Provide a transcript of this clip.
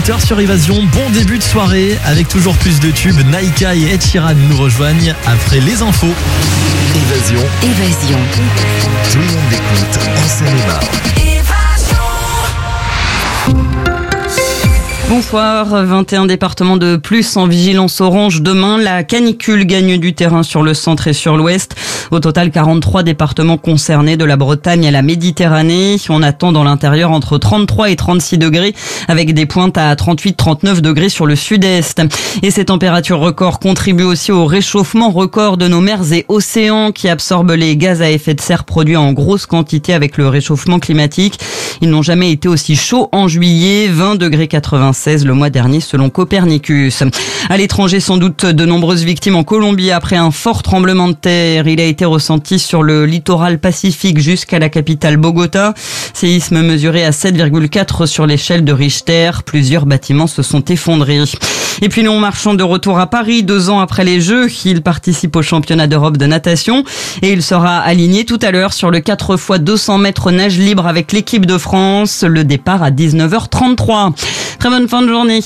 18h sur Évasion. Bon début de soirée avec toujours plus de tubes. Naïka et Ed Sheeran nous rejoignent après les infos. Évasion. Tout le monde écoute en Seine-et-Marne. Bonsoir, 21 départements de plus en vigilance orange. Demain, la canicule gagne du terrain sur le centre et sur l'ouest. Au total, 43 départements concernés de la Bretagne à la Méditerranée. On attend dans l'intérieur entre 33 et 36 degrés avec des pointes à 38-39 degrés sur le sud-est. Et ces températures records contribuent aussi au réchauffement record de nos mers et océans qui absorbent les gaz à effet de serre produits en grosse quantité avec le réchauffement climatique. Ils n'ont jamais été aussi chauds en juillet, 20,96 le mois dernier selon Copernicus. À l'étranger, sans doute de nombreuses victimes en Colombie après un fort tremblement de terre. Il a été ressenti sur le littoral pacifique jusqu'à la capitale Bogota. Séisme mesuré à 7,4 sur l'échelle de Richter. Plusieurs bâtiments se sont effondrés. Et puis Léon Marchand de retour à Paris 2 ans après les Jeux. Il participe au championnat d'Europe de natation et il sera aligné tout à l'heure sur le 4x200 mètres nage libre avec l'équipe de France. Le départ à 19h33. Très bonne fin de journée.